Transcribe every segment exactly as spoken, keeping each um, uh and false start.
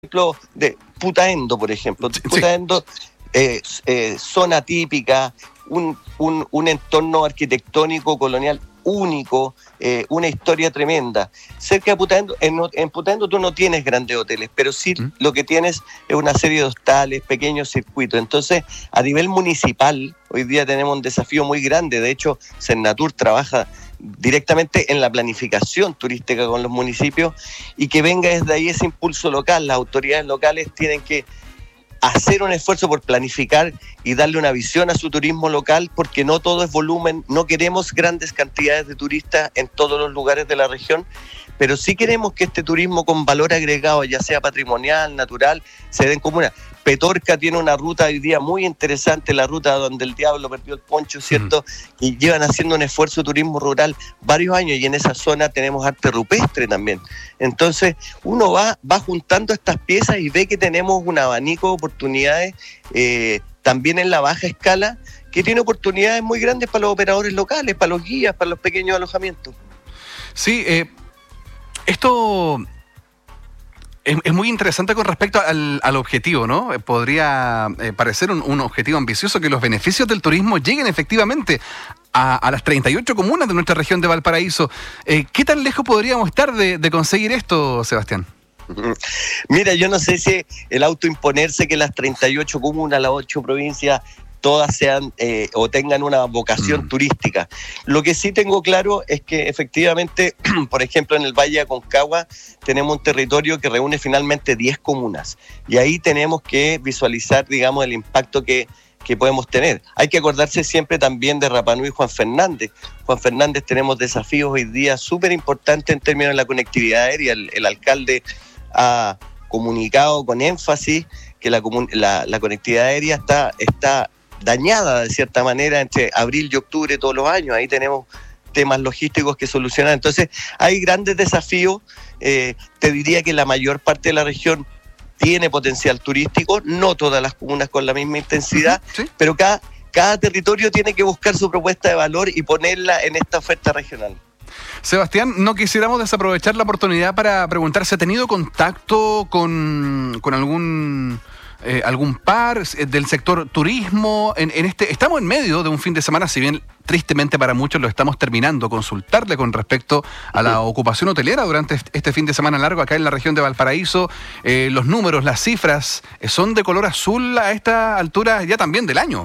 ejemplo de Putaendo, por ejemplo. Sí. Putaendo, eh, eh, zona típica, un, un, un entorno arquitectónico colonial único, eh, una historia tremenda. Cerca de Putaendo, en, en Putaendo tú no tienes grandes hoteles, pero sí ¿Mm? lo que tienes es una serie de hostales, pequeños circuitos. Entonces, a nivel municipal, hoy día tenemos un desafío muy grande. De hecho, Cernatur trabaja directamente en la planificación turística con los municipios y que venga desde ahí ese impulso local. Las autoridades locales tienen que hacer un esfuerzo por planificar y darle una visión a su turismo local, porque no todo es volumen, no queremos grandes cantidades de turistas en todos los lugares de la región, pero sí queremos que este turismo con valor agregado, ya sea patrimonial, natural, se dé en comuna. Petorca tiene una ruta hoy día muy interesante, la ruta donde el diablo perdió el poncho, ¿cierto? Mm. Y llevan haciendo un esfuerzo de turismo rural varios años, y en esa zona tenemos arte rupestre también. Entonces, uno va, va juntando estas piezas y ve que tenemos un abanico de oportunidades, eh, también en la baja escala, que tiene oportunidades muy grandes para los operadores locales, para los guías, para los pequeños alojamientos. Sí, eh, esto... Es, es muy interesante con respecto al, al objetivo, ¿no? Podría eh, parecer un, un objetivo ambicioso que los beneficios del turismo lleguen efectivamente a, a las treinta y ocho comunas de nuestra región de Valparaíso. Eh, ¿Qué tan lejos podríamos estar de, de conseguir esto, Sebastián? Mira, yo no sé si el autoimponerse que las treinta y ocho comunas, las ocho provincias, todas sean eh, o tengan una vocación mm. turística. Lo que sí tengo claro es que efectivamente, por ejemplo, en el Valle de Aconcagua tenemos un territorio que reúne finalmente diez comunas, y ahí tenemos que visualizar, digamos, el impacto que, que podemos tener. Hay que acordarse siempre también de Rapa Nui y Juan Fernández. Juan Fernández tenemos desafíos hoy día súper importantes en términos de la conectividad aérea. El, el alcalde ha comunicado con énfasis que la, la, la conectividad aérea está... está dañada de cierta manera entre abril y octubre todos los años. Ahí tenemos temas logísticos que solucionar. Entonces hay grandes desafíos. Eh, te diría que la mayor parte de la región tiene potencial turístico, no todas las comunas con la misma intensidad, ¿sí? pero cada, cada territorio tiene que buscar su propuesta de valor y ponerla en esta oferta regional. Sebastián, no quisiéramos desaprovechar la oportunidad para preguntar si ha tenido contacto con, con algún... Eh, algún par del sector turismo en, en este. Estamos en medio de un fin de semana, si bien tristemente para muchos lo estamos terminando, consultarle con respecto a la ocupación hotelera durante este fin de semana largo acá en la región de Valparaíso. Eh, los números, las cifras, ¿son de color azul a esta altura ya también del año?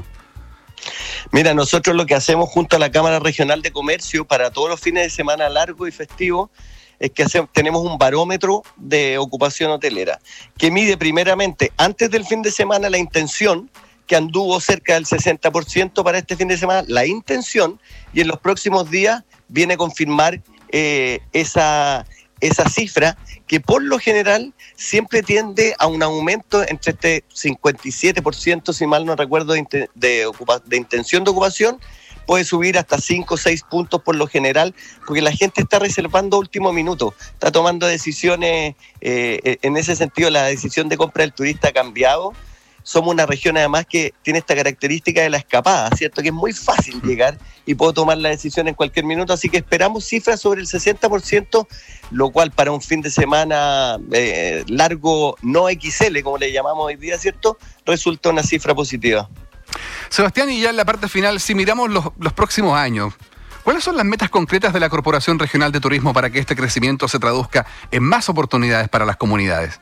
Mira, nosotros lo que hacemos junto a la Cámara Regional de Comercio para todos los fines de semana largo y festivos es que hacemos, tenemos un barómetro de ocupación hotelera que mide primeramente antes del fin de semana la intención, que anduvo cerca del sesenta por ciento para este fin de semana, la intención, y en los próximos días viene a confirmar eh, esa, esa cifra, que por lo general siempre tiende a un aumento entre este cincuenta y siete por ciento, si mal no recuerdo, de, de, ocupa, de intención de ocupación. Puede subir hasta cinco o seis puntos por lo general, porque la gente está reservando último minuto, está tomando decisiones, eh, en ese sentido la decisión de compra del turista ha cambiado. Somos una región además que tiene esta característica de la escapada, ¿cierto? Que es muy fácil llegar y puedo tomar la decisión en cualquier minuto, así que esperamos cifras sobre el sesenta por ciento, lo cual para un fin de semana eh, largo, no equis ele, como le llamamos hoy día, ¿cierto? Resulta una cifra positiva. Sebastián, y ya en la parte final, si miramos los, los próximos años, ¿cuáles son las metas concretas de la Corporación Regional de Turismo para que este crecimiento se traduzca en más oportunidades para las comunidades?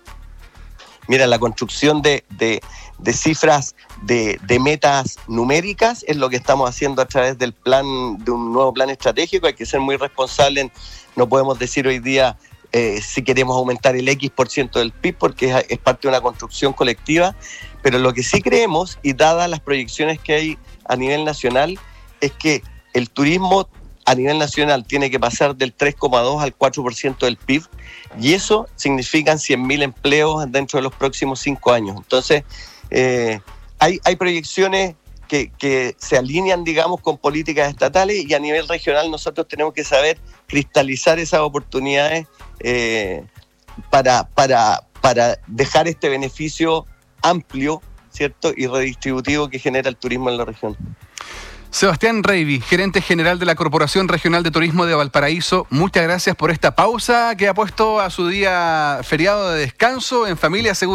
Mira, la construcción de, de, de cifras, de, de metas numéricas es lo que estamos haciendo a través del plan, de un nuevo plan estratégico. Hay que ser muy responsables, no podemos decir hoy día eh, si queremos aumentar el X por ciento del P I B, porque es, es parte de una construcción colectiva. Pero lo que sí creemos, y dadas las proyecciones que hay a nivel nacional, es que el turismo a nivel nacional tiene que pasar del tres coma dos al cuatro por ciento del P I B, y eso significan cien mil empleos dentro de los próximos cinco años. Entonces, eh, hay, hay proyecciones que, que se alinean, digamos, con políticas estatales, y a nivel regional nosotros tenemos que saber cristalizar esas oportunidades eh, para, para, para dejar este beneficio amplio, ¿cierto? Y redistributivo que genera el turismo en la región. Sebastián Reiby, gerente general de la Corporación Regional de Turismo de Valparaíso, muchas gracias por esta pausa que ha puesto a su día feriado de descanso en familia, seguro.